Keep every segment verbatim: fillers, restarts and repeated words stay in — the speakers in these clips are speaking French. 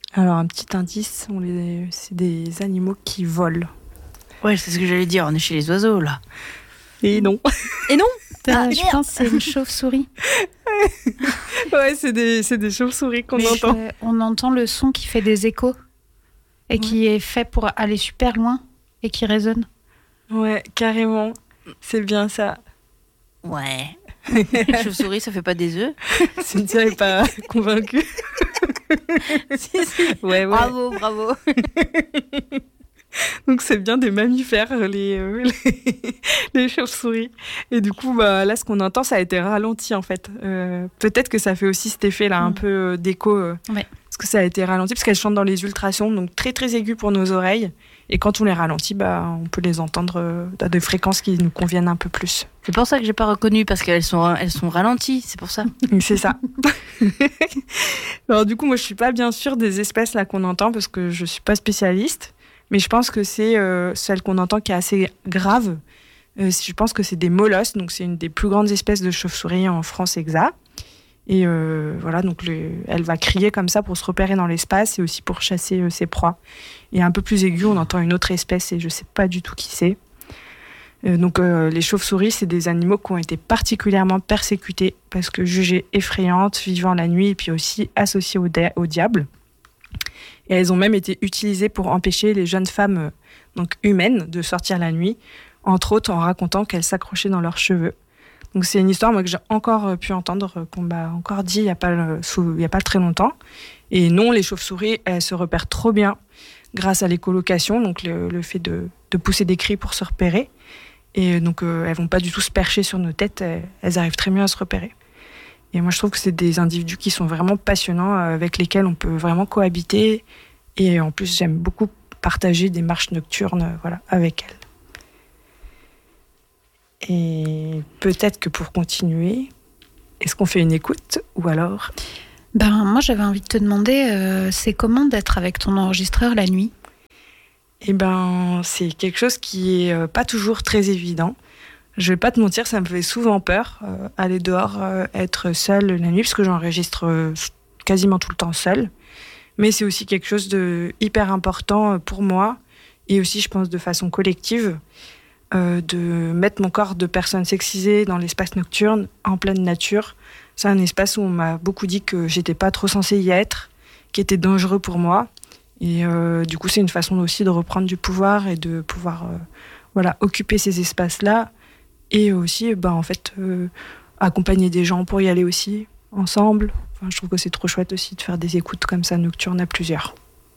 Alors, un petit indice, on les... c'est des animaux qui volent. Ouais, c'est ce que j'allais dire, on est chez les oiseaux, là. Et non. Et non ah, Je pense que c'est une chauve-souris. Ouais, c'est des, c'est des chauves-souris qu'on Mais entend. je- on entend le son qui fait des échos et Ouais. qui est fait pour aller super loin et qui résonne. Ouais, carrément. C'est bien ça. Ouais. Chauve-souris, ça fait pas des œufs? Cynthia n'est pas convaincue. Si, si. Ouais, ouais. Bravo, bravo. Donc c'est bien des mammifères, les, euh, les, les chauves-souris. Et du coup, bah, là, ce qu'on entend, ça a été ralenti, en fait. Euh, peut-être que ça fait aussi cet effet-là, un Mm. peu euh, d'écho. euh, Ouais. Parce que ça a été ralenti, parce qu'elles chantent dans les ultrasons, donc très, très aigus pour nos oreilles. Et quand on les ralentit, bah, on peut les entendre euh, à des fréquences qui nous conviennent un peu plus. C'est pour ça que j'ai pas reconnu, parce qu'elles sont, elles sont ralenties, c'est pour ça. Donc, c'est ça. Alors du coup, moi, je suis pas bien sûre des espèces là qu'on entend, parce que je suis pas spécialiste. Mais je pense que c'est euh, celle qu'on entend qui est assez grave. Euh, je pense que c'est des molosses, donc c'est une des plus grandes espèces de chauves-souris en France hexa. Et euh, voilà, donc le, elle va crier comme ça pour se repérer dans l'espace et aussi pour chasser euh, ses proies. Et un peu plus aigu, on entend une autre espèce et je sais pas du tout qui c'est. Euh, donc euh, les chauves-souris, c'est des animaux qui ont été particulièrement persécutés parce que jugées effrayantes, vivant la nuit et puis aussi associées au, di- au diable. Et elles ont même été utilisées pour empêcher les jeunes femmes euh, donc humaines de sortir la nuit, entre autres en racontant qu'elles s'accrochaient dans leurs cheveux. Donc c'est une histoire moi, que j'ai encore euh, pu entendre, euh, qu'on m'a encore dit il n'y a, pas le- sous- il y a pas très longtemps. Et non, les chauves-souris, elles se repèrent trop bien grâce à l'écholocation, donc le, le fait de, de pousser des cris pour se repérer. Et donc euh, elles ne vont pas du tout se percher sur nos têtes, elles, elles arrivent très bien à se repérer. Et moi, je trouve que c'est des individus qui sont vraiment passionnants, euh, avec lesquels on peut vraiment cohabiter. Et en plus, j'aime beaucoup partager des marches nocturnes euh, voilà, avec elles. Et peut-être que pour continuer, est-ce qu'on fait une écoute ou alors... Ben, moi, j'avais envie de te demander, euh, c'est comment d'être avec ton enregistreur la nuit ? Eh ben, c'est quelque chose qui est euh, pas toujours très évident. Je vais pas te mentir, ça me fait souvent peur, euh, aller dehors, euh, être seule la nuit, parce que j'enregistre euh, quasiment tout le temps seule. Mais c'est aussi quelque chose de hyper important pour moi, et aussi, je pense, de façon collective, euh, de mettre mon corps de personne sexisée dans l'espace nocturne, en pleine nature. C'est un espace où on m'a beaucoup dit que j'étais pas trop censée y être, qui était dangereux pour moi. Et euh, du coup, c'est une façon aussi de reprendre du pouvoir et de pouvoir euh, voilà, occuper ces espaces-là. Et aussi, bah, en fait, euh, accompagner des gens pour y aller aussi, ensemble. Enfin, je trouve que c'est trop chouette aussi de faire des écoutes comme ça nocturnes à plusieurs.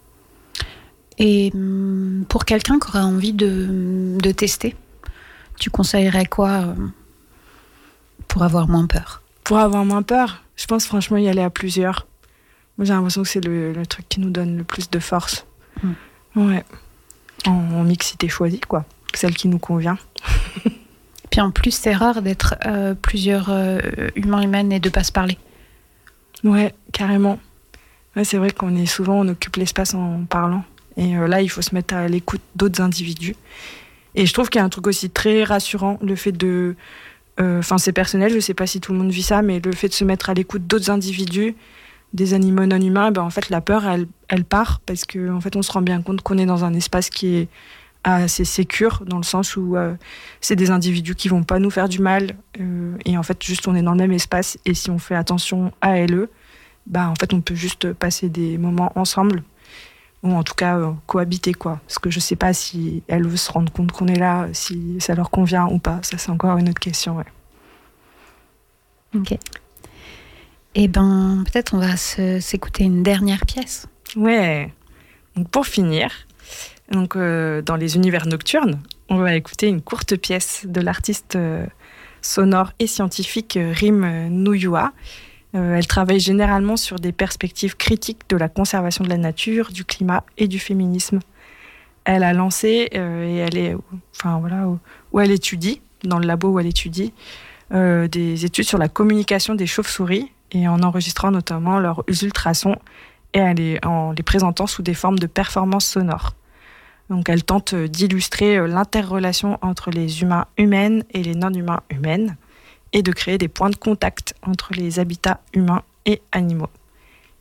Et hum, pour quelqu'un qui aurait envie de, de tester, tu conseillerais quoi euh, pour avoir moins peur ? Pour avoir moins peur, je pense franchement y aller à plusieurs. Moi, j'ai l'impression que c'est le, le truc qui nous donne le plus de force. Mm. Ouais. En, en mixité choisie, quoi. Celle qui nous convient. Puis en plus, c'est rare d'être euh, plusieurs euh, humains humaines et de pas se parler. Ouais, carrément. Ouais, c'est vrai qu'on est souvent, on occupe l'espace en parlant. Et euh, là, il faut se mettre à l'écoute d'autres individus. Et je trouve qu'il y a un truc aussi très rassurant, le fait de... Enfin, euh, c'est personnel, je sais pas si tout le monde vit ça, mais le fait de se mettre à l'écoute d'autres individus, des animaux non humains, ben, en fait, la peur, elle, elle part, parce qu'en en fait, on se rend bien compte qu'on est dans un espace qui est assez sécure, dans le sens où euh, c'est des individus qui vont pas nous faire du mal, euh, et en fait, juste, on est dans le même espace, et si on fait attention à elles, ben, en fait, on peut juste passer des moments ensemble, ou en tout cas euh, cohabiter, quoi. Parce que je sais pas si elles veulent se rendre compte qu'on est là, si ça leur convient ou pas. Ça, c'est encore une autre question, ouais. Ok. Eh ben, peut-être on va se, s'écouter une dernière pièce. Ouais. Donc pour finir, donc euh, dans les univers nocturnes, on va écouter une courte pièce de l'artiste euh, sonore et scientifique euh, Rim Nuyua. Euh, elle travaille généralement sur des perspectives critiques de la conservation de la nature, du climat et du féminisme. Elle a lancé euh, et elle est, enfin voilà, où, où elle étudie, dans le labo où elle étudie, euh, des études sur la communication des chauves-souris et en enregistrant notamment leurs ultrasons et en les, en les présentant sous des formes de performances sonores. Donc elle tente d'illustrer l'interrelation entre les humains humaines et les non-humains humaines, et de créer des points de contact entre les habitats humains et animaux.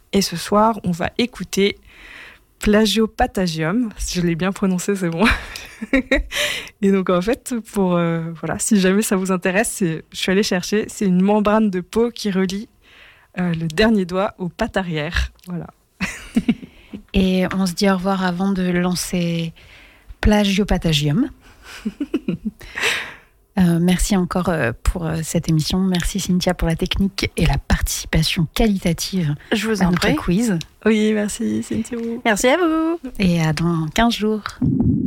Et ce soir, on va écouter Plagiopatagium. Je l'ai bien prononcé, c'est bon. Et donc en fait, pour euh, voilà, si jamais ça vous intéresse, c'est, je suis allée chercher. C'est une membrane de peau qui relie euh, le dernier doigt aux pattes arrière. Voilà. Et on se dit au revoir avant de lancer Plagiopatagium. euh, merci encore euh, pour euh, cette émission. Merci Cynthia pour la technique et la participation qualitative Je vous à en notre prie. quiz. Oui, merci Cynthia. Merci à vous. Et à dans quinze jours.